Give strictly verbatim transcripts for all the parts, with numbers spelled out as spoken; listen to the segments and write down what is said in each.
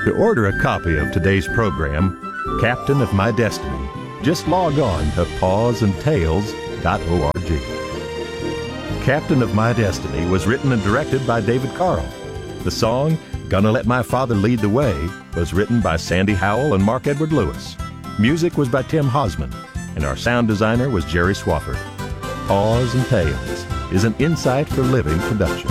To order a copy of today's program, Captain of My Destiny, just log on to paws and tails dot org. Captain of My Destiny was written and directed by David Carl. The song, Gonna Let My Father Lead the Way, was written by Sandy Howell and Mark Edward Lewis. Music was by Tim Hosman, and our sound designer was Jerry Swafford. Paws and Tails is an Insight for Living production.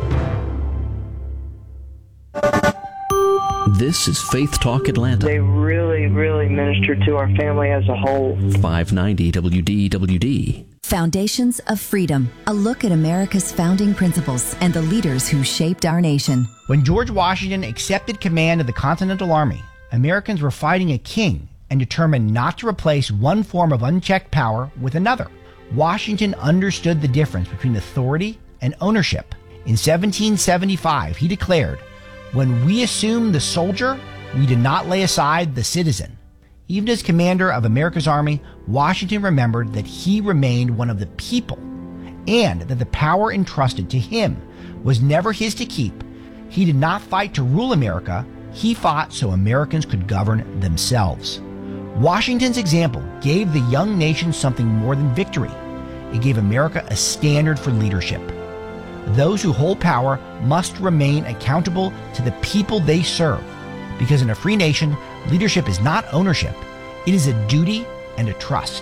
This is Faith Talk Atlanta. They really, really minister to our family as a whole. five ninety W D W D. Foundations of Freedom, a look at America's founding principles and the leaders who shaped our nation. When George Washington accepted command of the Continental Army, Americans were fighting a king and determined not to replace one form of unchecked power with another. Washington understood the difference between authority and ownership. In seventeen seventy-five, he declared, "When we assume the soldier, we did not lay aside the citizen." Even as commander of America's army, Washington remembered that he remained one of the people and that the power entrusted to him was never his to keep. He did not fight to rule America. He fought so Americans could govern themselves. Washington's example gave the young nation something more than victory. It gave America a standard for leadership. Those who hold power must remain accountable to the people they serve, because in a free nation, leadership is not ownership. It is a duty and a trust.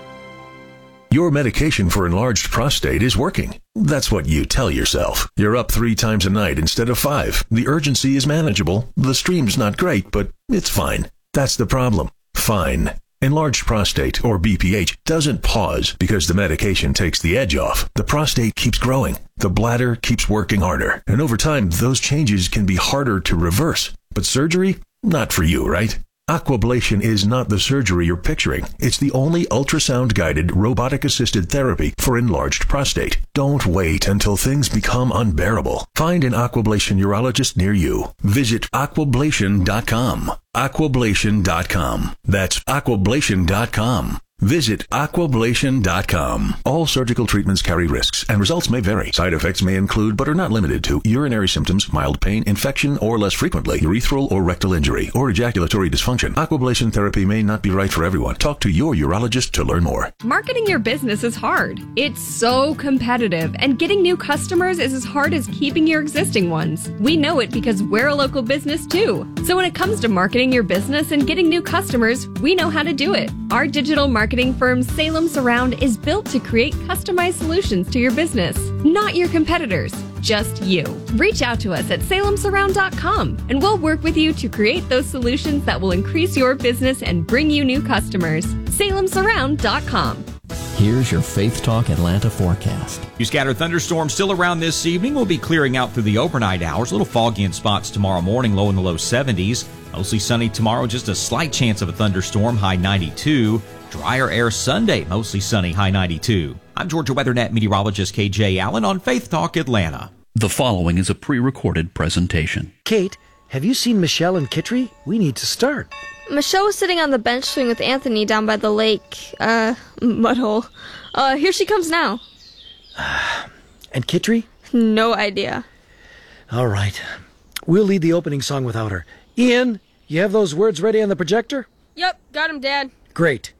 Your medication for enlarged prostate is working. That's what you tell yourself. You're up three times a night instead of five. The urgency is manageable. The stream's not great, but it's fine. That's the problem. Fine. Enlarged prostate, or B P H, doesn't pause because the medication takes the edge off. The prostate keeps growing. The bladder keeps working harder. And over time, those changes can be harder to reverse. But surgery? Not for you, right? Aquablation is not the surgery you're picturing. It's the only ultrasound-guided, robotic-assisted therapy for enlarged prostate. Don't wait until things become unbearable. Find an Aquablation urologist near you. Visit aquablation dot com. aquablation dot com. That's aquablation dot com. Visit aquablation dot com. All surgical treatments carry risks, and results may vary. Side effects may include, but are not limited to, urinary symptoms, mild pain, infection, or less frequently, urethral or rectal injury, or ejaculatory dysfunction. Aquablation therapy may not be right for everyone. Talk to your urologist to learn more. Marketing your business is hard. It's so competitive, and getting new customers is as hard as keeping your existing ones. We know it because we're a local business too. So when it comes to marketing your business and getting new customers, we know how to do it. Our digital marketing Marketing firm Salem Surround is built to create customized solutions to your business, not your competitors, just you. Reach out to us at salem surround dot com and we'll work with you to create those solutions that will increase your business and bring you new customers. salem surround dot com. Here's your Faith Talk Atlanta forecast. You scattered thunderstorms still around this evening. Will be clearing out through the overnight hours. A little foggy in spots tomorrow morning, low in the low seventies. Mostly sunny tomorrow, just a slight chance of a thunderstorm, high ninety-two. Drier air Sunday, mostly sunny, high ninety-two. I'm Georgia WeatherNet meteorologist K J Allen on Faith Talk Atlanta. The following is a pre-recorded presentation. Kate, have you seen Michelle and Kitri? We need to start. Michelle was sitting on the bench swing with Anthony down by the lake, uh, mudhole. Uh, here she comes now. And Kitri? No idea. All right. We'll lead the opening song without her. Ian, you have those words ready on the projector? Yep, got him, Dad. Great.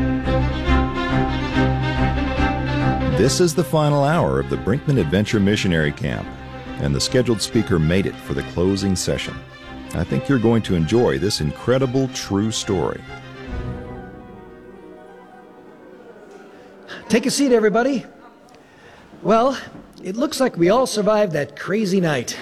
This is the final hour of the Brinkman Adventure Missionary Camp, and the scheduled speaker made it for the closing session. I think you're going to enjoy this incredible true story. Take a seat, everybody. Well, it looks like we all survived that crazy night.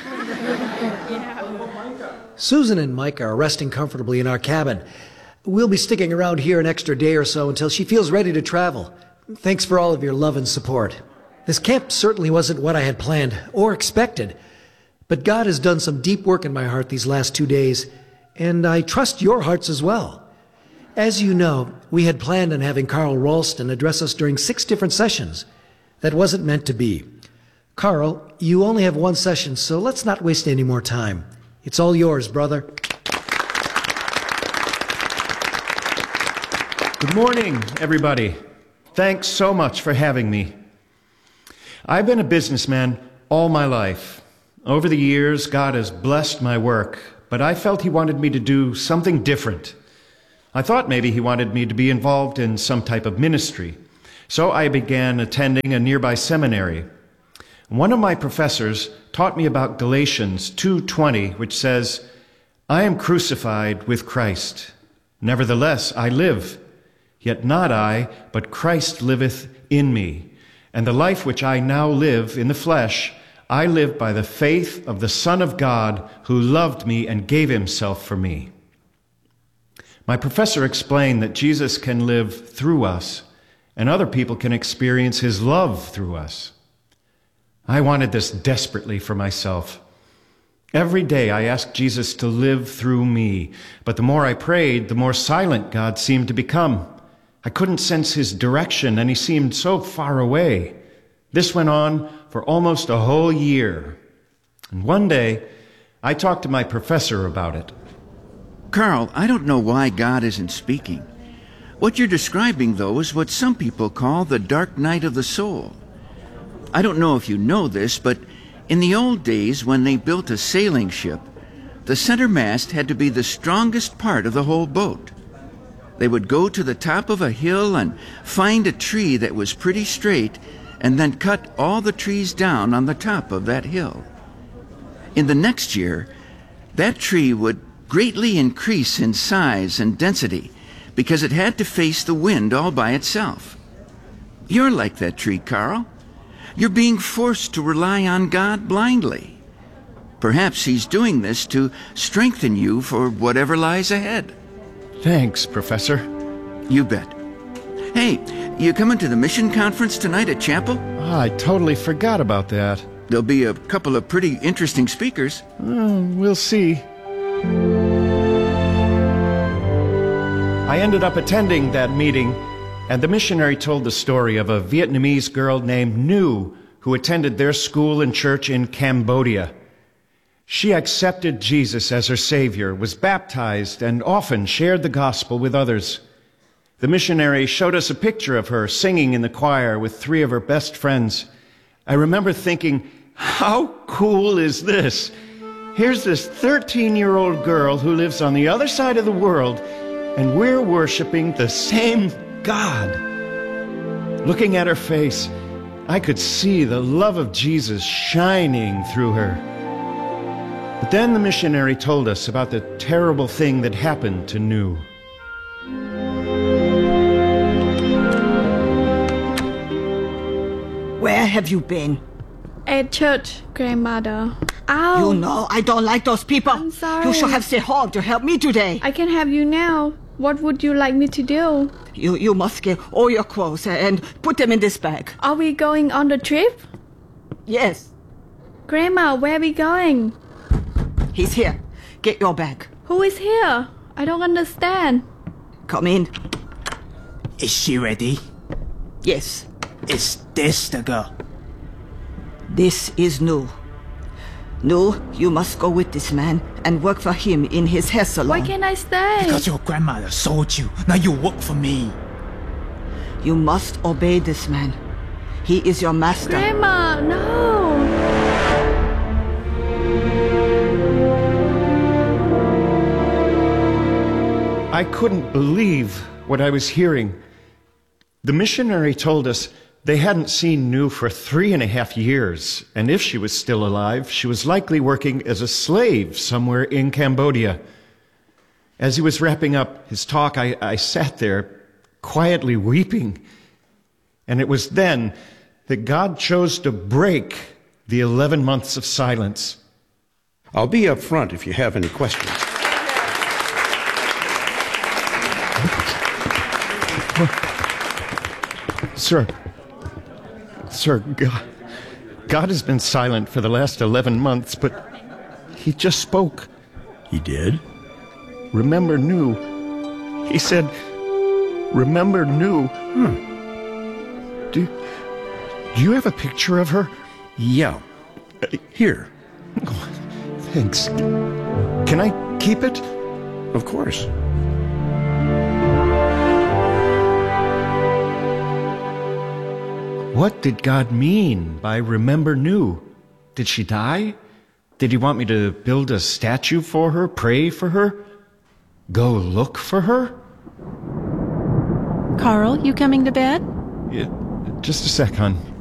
Susan and Mike are resting comfortably in our cabin. We'll be sticking around here an extra day or so until she feels ready to travel. Thanks for all of your love and support. This camp certainly wasn't what I had planned or expected, but God has done some deep work in my heart these last two days, and I trust your hearts as well. As you know, we had planned on having Carl Ralston address us during six different sessions. That wasn't meant to be. Carl, you only have one session, so let's not waste any more time. It's all yours, brother. Good morning, everybody. Thanks so much for having me. I've been a businessman all my life. Over the years, God has blessed my work, but I felt he wanted me to do something different. I thought maybe he wanted me to be involved in some type of ministry. So I began attending a nearby seminary. One of my professors taught me about Galatians two twenty, which says, "I am crucified with Christ. Nevertheless, I live. Yet not I, but Christ liveth in me. And the life which I now live in the flesh, I live by the faith of the Son of God, who loved me and gave himself for me." My professor explained that Jesus can live through us, and other people can experience his love through us. I wanted this desperately for myself. Every day I asked Jesus to live through me, but the more I prayed, the more silent God seemed to become. I couldn't sense his direction, and he seemed so far away. This went on for almost a whole year. And one day, I talked to my professor about it. Carl, I don't know why God isn't speaking. What you're describing, though, is what some people call the dark night of the soul. I don't know if you know this, but in the old days when they built a sailing ship, the center mast had to be the strongest part of the whole boat. They would go to the top of a hill and find a tree that was pretty straight and then cut all the trees down on the top of that hill. In the next year, that tree would greatly increase in size and density because it had to face the wind all by itself. You're like that tree, Carl. You're being forced to rely on God blindly. Perhaps he's doing this to strengthen you for whatever lies ahead. Thanks, Professor. You bet. Hey, you coming to the mission conference tonight at chapel? Oh, I totally forgot about that. There'll be a couple of pretty interesting speakers. Oh, we'll see. I ended up attending that meeting, and the missionary told the story of a Vietnamese girl named Nu who attended their school and church in Cambodia. She accepted Jesus as her Savior, was baptized, and often shared the gospel with others. The missionary showed us a picture of her singing in the choir with three of her best friends. I remember thinking, how cool is this? Here's this thirteen-year-old girl who lives on the other side of the world, and we're worshiping the same God. Looking at her face, I could see the love of Jesus shining through her. But then the missionary told us about the terrible thing that happened to Nu. Where have you been? At church, grandmother. Ow! You know, I don't like those people. I'm sorry. You should have stayed home to help me today. I can have you now. What would you like me to do? You you must get all your clothes and put them in this bag. Are we going on the trip? Yes. Grandma, where are we going? He's here. Get your bag. Who is here? I don't understand. Come in. Is she ready? Yes. Is this the girl? This is Nu. Nu, you must go with this man and work for him in his hair salon. Why can't I stay? Because your grandmother sold you. Now you work for me. You must obey this man. He is your master. Grandma, no! I couldn't believe what I was hearing. The missionary told us they hadn't seen Nu for three and a half years, and if she was still alive, she was likely working as a slave somewhere in Cambodia. As he was wrapping up his talk, I, I sat there quietly weeping. And it was then that God chose to break the eleven months of silence. I'll be up front if you have any questions. Sir, Sir, God, God has been silent for the last eleven months, but he just spoke. He did? Remember Nu. He said, remember Nu. Hmm. Do, do you have a picture of her? Yeah. Uh, here. Oh, thanks. Can I keep it? Of course. What did God mean by remember Nu? Did she die? Did you want me to build a statue for her, pray for her, go look for her? Carl, you coming to bed? Yeah, just a sec, hon.